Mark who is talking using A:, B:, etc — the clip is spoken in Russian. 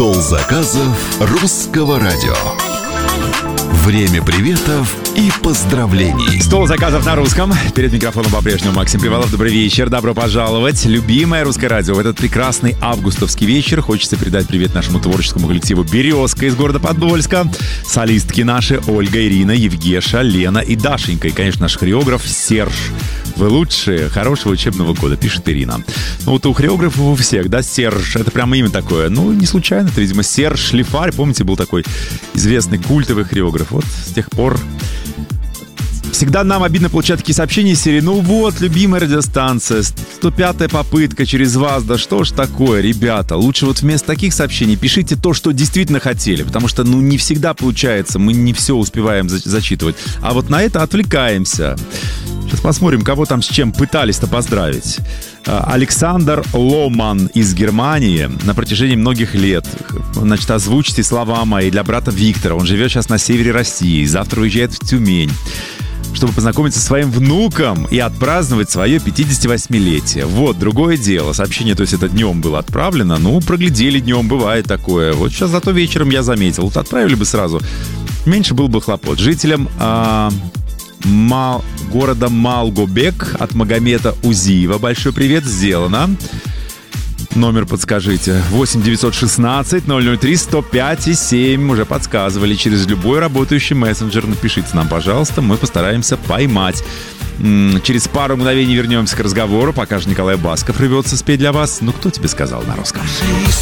A: Стол заказов русского радио. Время приветов и поздравлений.
B: Стол заказов на русском. Перед микрофоном по-прежнему Максим Привалов. Добрый вечер, добро пожаловать. Любимое русское радио. В этот прекрасный августовский вечер хочется передать привет нашему творческому коллективу «Березка» из города Подольска. Солистки наши Ольга, Ирина, Евгеша, Лена и Дашенька. И, конечно, наш хореограф Серж. Вы лучшие, хорошего учебного года, пишет Ирина. Ну вот у хореографов у всех, да, Серж, это прямо имя такое. Ну, не случайно, это, видимо, Серж Шлифарь, помните, был такой известный культовый хореограф. Вот с тех пор всегда нам обидно получать такие сообщения из серии: ну вот, любимая радиостанция, 105-я попытка через вас, да что ж такое, ребята. Лучше вот вместо таких сообщений пишите то, что действительно хотели, потому что, ну, не всегда получается, мы не все успеваем зачитывать. А вот на это отвлекаемся. Сейчас посмотрим, кого там с чем пытались-то поздравить. Александр Ломан из Германии на протяжении многих лет. Значит, озвучьте слова мои для брата Виктора. Он живет сейчас на севере России. Завтра уезжает в Тюмень, чтобы познакомиться со своим внуком и отпраздновать свое 58-летие. Вот, другое дело. Сообщение, то есть это днем было отправлено. Ну, проглядели днем, бывает такое. Вот сейчас зато вечером я заметил. Вот отправили бы сразу, меньше было бы хлопот. Жителям города Малгобек от Магомета Узиева большой привет, сделано. Номер подскажите. 8-916-003-105-7. Уже подсказывали. Через любой работающий мессенджер напишите нам, пожалуйста. Мы постараемся поймать. Через пару мгновений вернемся к разговору, пока же Николай Басков рвется спеть для вас. Ну, кто тебе сказал на русском?